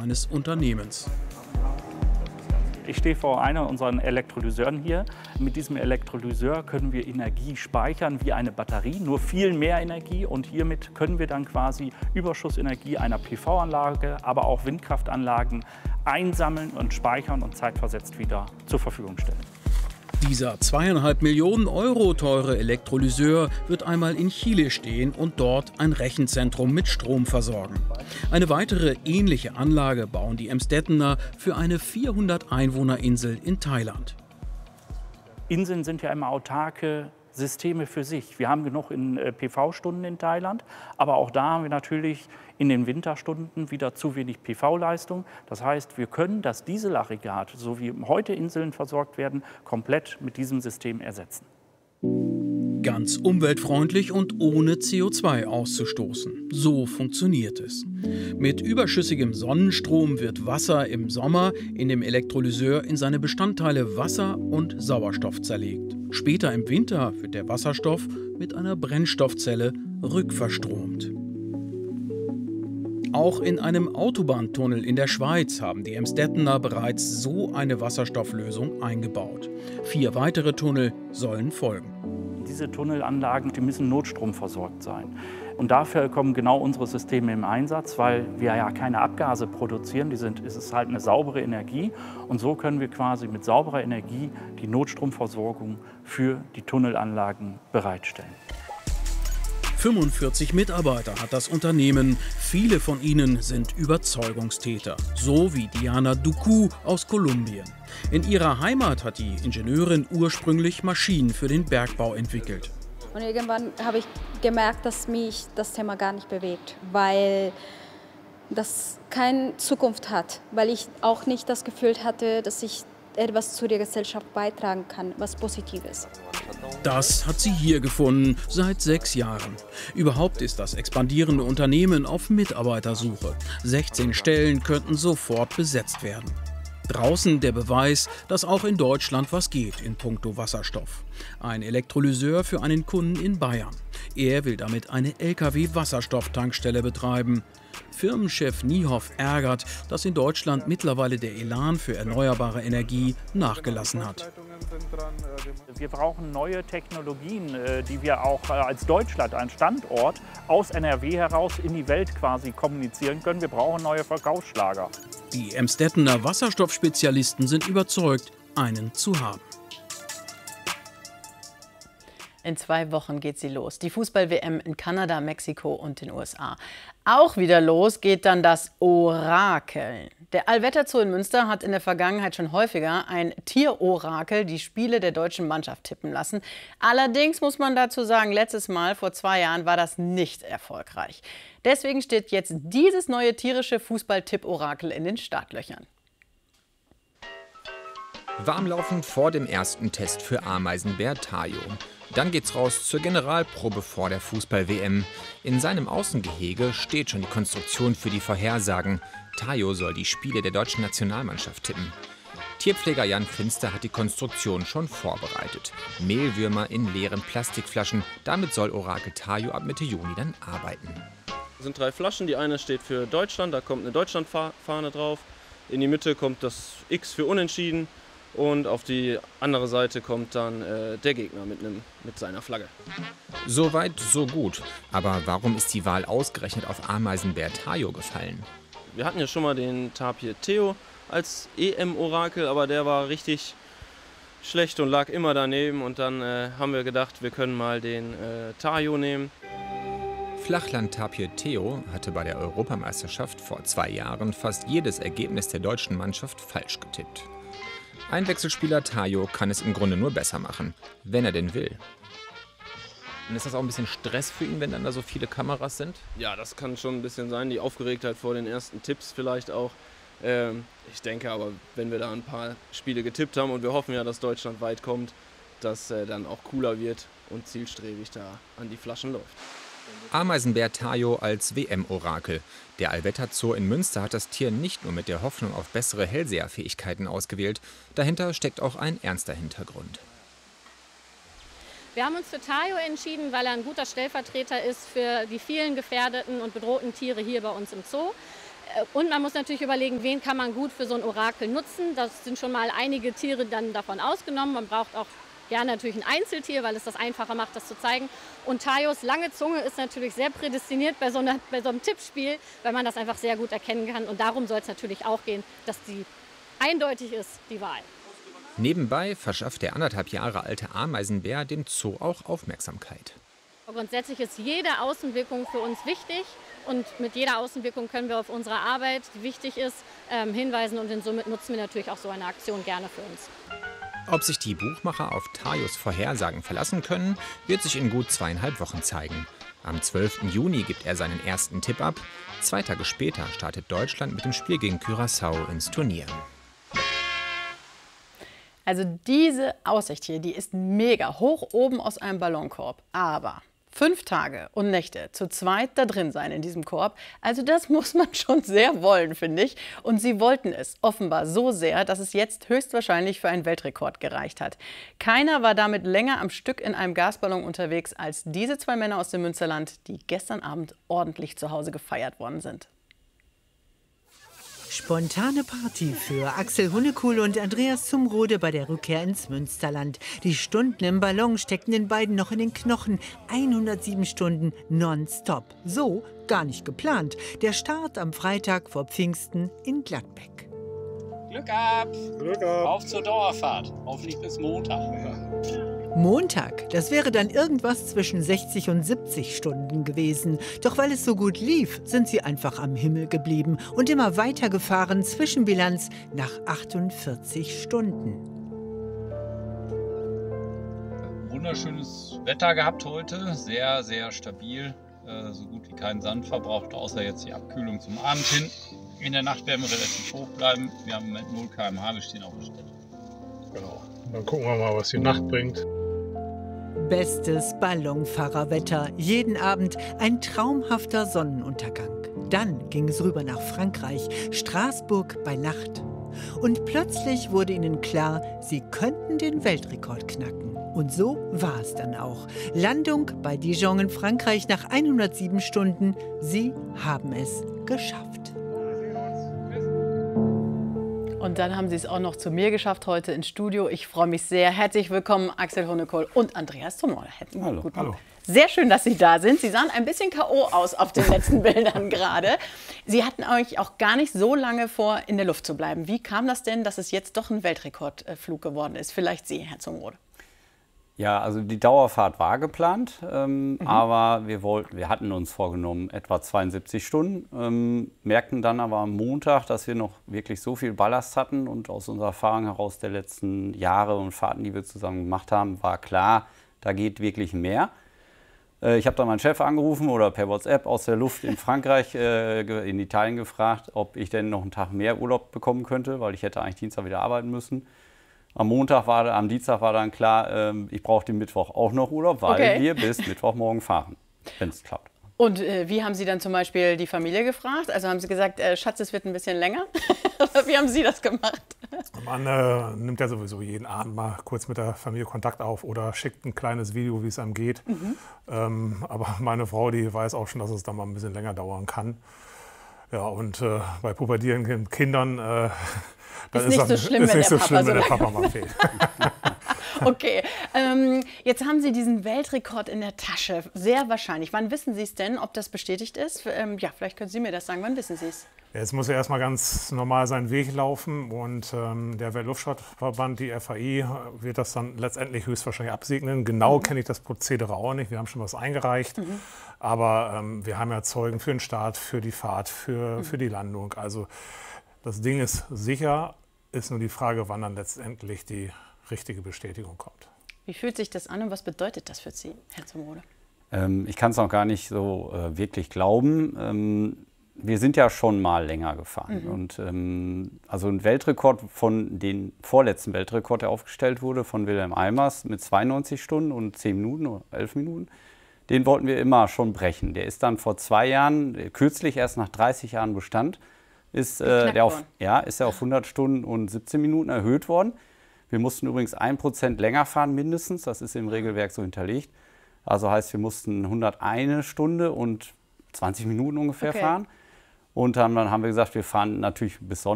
seines Unternehmens. Ich stehe vor einer unserer Elektrolyseuren hier. Mit diesem Elektrolyseur können wir Energie speichern wie eine Batterie, nur viel mehr Energie. Und hiermit können wir dann quasi Überschussenergie einer PV-Anlage, aber auch Windkraftanlagen einsammeln und speichern und zeitversetzt wieder zur Verfügung stellen. Dieser 2,5 Millionen Euro teure Elektrolyseur wird einmal in Chile stehen und dort ein Rechenzentrum mit Strom versorgen. Eine weitere ähnliche Anlage bauen die Emstettener für eine 400-Einwohner-Insel in Thailand. Inseln sind ja immer autarke Systeme für sich. Wir haben genug PV-Stunden in Thailand, aber auch da haben wir natürlich in den Winterstunden wieder zu wenig PV-Leistung. Das heißt, wir können das Dieselaggregat, so wie heute Inseln versorgt werden, komplett mit diesem System ersetzen. Ganz umweltfreundlich und ohne CO2 auszustoßen. So funktioniert es. Mit überschüssigem Sonnenstrom wird Wasser im Sommer in dem Elektrolyseur in seine Bestandteile Wasser und Sauerstoff zerlegt. Später im Winter wird der Wasserstoff mit einer Brennstoffzelle rückverstromt. Auch in einem Autobahntunnel in der Schweiz haben die Emstettener bereits so eine Wasserstofflösung eingebaut. 4 weitere Tunnel sollen folgen. Diese Tunnelanlagen, die müssen notstromversorgt sein. Und dafür kommen genau unsere Systeme im Einsatz, weil wir ja keine Abgase produzieren. Es ist halt eine saubere Energie. Und so können wir quasi mit sauberer Energie die Notstromversorgung für die Tunnelanlagen bereitstellen. 45 Mitarbeiter hat das Unternehmen. Viele von ihnen sind Überzeugungstäter, so wie Diana Duku aus Kolumbien. In ihrer Heimat hat die Ingenieurin ursprünglich Maschinen für den Bergbau entwickelt. Und irgendwann habe ich gemerkt, dass mich das Thema gar nicht bewegt, weil das keine Zukunft hat, weil ich auch nicht das Gefühl hatte, dass ich etwas zu der Gesellschaft beitragen kann, was Positives. Das hat sie hier gefunden, seit 6 Jahren. Überhaupt ist das expandierende Unternehmen auf Mitarbeitersuche. 16 Stellen könnten sofort besetzt werden. Draußen der Beweis, dass auch in Deutschland was geht in puncto Wasserstoff. Ein Elektrolyseur für einen Kunden in Bayern. Er will damit eine Lkw-Wasserstofftankstelle betreiben. Firmenchef Niehoff ärgert, dass in Deutschland mittlerweile der Elan für erneuerbare Energie nachgelassen hat. Wir brauchen neue Technologien, die wir auch als Deutschland, ein Standort, aus NRW heraus in die Welt quasi kommunizieren können. Wir brauchen neue Verkaufsschlager. Die Emstettener Wasserstoffspezialisten sind überzeugt, einen zu haben. In 2 Wochen geht sie los. Die Fußball-WM in Kanada, Mexiko und den USA. Auch wieder los geht dann das Orakeln. Der Allwetterzoo in Münster hat in der Vergangenheit schon häufiger ein Tierorakel die Spiele der deutschen Mannschaft tippen lassen. Allerdings muss man dazu sagen, letztes Mal, vor 2 Jahren, war das nicht erfolgreich. Deswegen steht jetzt dieses neue tierische Fußball-Tipp-Orakel in den Startlöchern. Warmlaufend vor dem ersten Test für Ameisenbär Tayo. Dann geht's raus zur Generalprobe vor der Fußball-WM. In seinem Außengehege steht schon die Konstruktion für die Vorhersagen. Tayo soll die Spiele der deutschen Nationalmannschaft tippen. Tierpfleger Jan Finster hat die Konstruktion schon vorbereitet. Mehlwürmer in leeren Plastikflaschen. Damit soll Orakel Tayo ab Mitte Juni dann arbeiten. Es sind 3 Flaschen. Die eine steht für Deutschland, da kommt eine Deutschlandfahne drauf. In die Mitte kommt das X für Unentschieden. Und auf die andere Seite kommt dann der Gegner mit seiner Flagge. So weit, so gut. Aber warum ist die Wahl ausgerechnet auf Ameisenbär Tayo gefallen? Wir hatten ja schon mal den Tapir Theo als EM-Orakel, aber der war richtig schlecht und lag immer daneben. Und dann haben wir gedacht, wir können mal den Tayo nehmen. Flachland-Tapir Theo hatte bei der Europameisterschaft vor 2 Jahren fast jedes Ergebnis der deutschen Mannschaft falsch getippt. Einwechselspieler Tayo kann es im Grunde nur besser machen, wenn er denn will. Und ist das auch ein bisschen Stress für ihn, wenn dann da so viele Kameras sind? Ja, das kann schon ein bisschen sein, die Aufgeregtheit vor den ersten Tipps vielleicht auch. Ich denke aber, wenn wir da ein paar Spiele getippt haben und wir hoffen ja, dass Deutschland weit kommt, dass dann auch cooler wird und zielstrebig da an die Flaschen läuft. Ameisenbär Tayo als WM-Orakel. Der Allwetterzoo in Münster hat das Tier nicht nur mit der Hoffnung auf bessere Hellseherfähigkeiten ausgewählt. Dahinter steckt auch ein ernster Hintergrund. Wir haben uns für Tayo entschieden, weil er ein guter Stellvertreter ist für die vielen gefährdeten und bedrohten Tiere hier bei uns im Zoo. Und man muss natürlich überlegen, wen kann man gut für so ein Orakel nutzen. Das sind schon mal einige Tiere dann davon ausgenommen. Man braucht auch gerne natürlich ein Einzeltier, weil es das einfacher macht, das zu zeigen. Und Tajos lange Zunge ist natürlich sehr prädestiniert bei so einem Tippspiel, weil man das einfach sehr gut erkennen kann. Und darum soll es natürlich auch gehen, dass die eindeutig ist, die Wahl. Nebenbei verschafft der 1,5 Jahre alte Ameisenbär dem Zoo auch Aufmerksamkeit. Grundsätzlich ist jede Außenwirkung für uns wichtig und mit jeder Außenwirkung können wir auf unsere Arbeit, die wichtig ist, hinweisen und somit nutzen wir natürlich auch so eine Aktion gerne für uns. Ob sich die Buchmacher auf Tajos Vorhersagen verlassen können, wird sich in gut 2,5 Wochen zeigen. Am 12. Juni gibt er seinen ersten Tipp ab. 2 Tage später startet Deutschland mit dem Spiel gegen Curaçao ins Turnier. Also diese Aussicht hier, die ist mega, hoch oben aus einem Ballonkorb. Aber 5 Tage und Nächte zu zweit da drin sein in diesem Korb, also das muss man schon sehr wollen, finde ich. Und sie wollten es offenbar so sehr, dass es jetzt höchstwahrscheinlich für einen Weltrekord gereicht hat. Keiner war damit länger am Stück in einem Gasballon unterwegs als diese 2 Männer aus dem Münsterland, die gestern Abend ordentlich zu Hause gefeiert worden sind. Spontane Party für Axel Hunnekohl und Andreas Zumrode bei der Rückkehr ins Münsterland. Die Stunden im Ballon steckten den beiden noch in den Knochen. 107 Stunden nonstop. So gar nicht geplant. Der Start am Freitag vor Pfingsten in Gladbeck. Glück ab! Glück ab! Auf zur Dauerfahrt. Hoffentlich bis Montag. Montag, das wäre dann irgendwas zwischen 60 und 70 Stunden gewesen. Doch weil es so gut lief, sind sie einfach am Himmel geblieben und immer weitergefahren, Zwischenbilanz nach 48 Stunden. Wunderschönes Wetter gehabt heute, sehr, sehr stabil, so gut wie keinen Sand verbraucht, außer jetzt die Abkühlung zum Abend hin. In der Nacht werden wir relativ hoch bleiben, wir haben im Moment 0 km/h, wir stehen auf der Stelle. Genau, dann gucken wir mal, was die Nacht bringt. Bestes Ballonfahrerwetter. Jeden Abend ein traumhafter Sonnenuntergang. Dann ging es rüber nach Frankreich, Straßburg bei Nacht. Und plötzlich wurde ihnen klar, sie könnten den Weltrekord knacken. Und so war es dann auch. Landung bei Dijon in Frankreich nach 107 Stunden. Sie haben es geschafft. Und dann haben Sie es auch noch zu mir geschafft heute ins Studio. Ich freue mich sehr. Herzlich willkommen, Axel Hunnekohl und Andreas Zumrode. Hallo. Hallo. Sehr schön, dass Sie da sind. Sie sahen ein bisschen K.O. aus auf den letzten Bildern gerade. Sie hatten euch auch gar nicht so lange vor, in der Luft zu bleiben. Wie kam das denn, dass es jetzt doch ein Weltrekordflug geworden ist? Vielleicht Sie, Herr Zumrode. Ja, also die Dauerfahrt war geplant, aber wir hatten uns vorgenommen, etwa 72 Stunden, merkten dann aber am Montag, dass wir noch wirklich so viel Ballast hatten und aus unserer Erfahrung heraus der letzten Jahre und Fahrten, die wir zusammen gemacht haben, war klar, da geht wirklich mehr. Ich habe dann meinen Chef angerufen oder per WhatsApp aus der Luft in Frankreich, in Italien gefragt, ob ich denn noch einen Tag mehr Urlaub bekommen könnte, weil ich hätte eigentlich Dienstag wieder arbeiten müssen. Am Dienstag war dann klar, ich brauche den Mittwoch auch noch Urlaub, weil wir bis Mittwochmorgen fahren, wenn es klappt. Und wie haben Sie dann zum Beispiel die Familie gefragt? Also haben Sie gesagt, Schatz, es wird ein bisschen länger? Wie haben Sie das gemacht? Man nimmt ja sowieso jeden Abend mal kurz mit der Familie Kontakt auf oder schickt ein kleines Video, wie es einem geht. Aber meine Frau, die weiß auch schon, dass es dann mal ein bisschen länger dauern kann. Ja, und bei pubertierenden Kindern ist nicht so schlimm, wenn der Papa mal fehlt. Okay, jetzt haben Sie diesen Weltrekord in der Tasche, sehr wahrscheinlich. Wann wissen Sie es denn, ob das bestätigt ist? Ja, vielleicht können Sie mir das sagen, wann wissen Sie es? Jetzt muss er erstmal ganz normal seinen Weg laufen und der Weltluftfahrtverband, die FAI, wird das dann letztendlich höchstwahrscheinlich absegnen. Genau kenne ich das Prozedere auch nicht, wir haben schon was eingereicht, aber wir haben ja Zeugen für den Start, für die Fahrt, für die Landung. Also das Ding ist sicher, ist nur die Frage, wann dann letztendlich die richtige Bestätigung kommt. Wie fühlt sich das an und was bedeutet das für Sie, Herr Zumrode? Ich kann es noch gar nicht so wirklich glauben. Wir sind ja schon mal länger gefahren. Und also ein Weltrekord von den vorletzten Weltrekord, der aufgestellt wurde, von Wilhelm Eimers mit 92 Stunden und 10 Minuten oder 11 Minuten, den wollten wir immer schon brechen. Der ist dann vor 2 Jahren, kürzlich erst nach 30 Jahren Bestand, ist er auf 100 Stunden und 17 Minuten erhöht worden. Wir mussten übrigens 1% länger fahren mindestens, das ist im Regelwerk so hinterlegt. Also heißt, wir mussten 101 Stunde und 20 Minuten ungefähr fahren. Und dann haben wir gesagt, wir fahren natürlich bis Sonntag.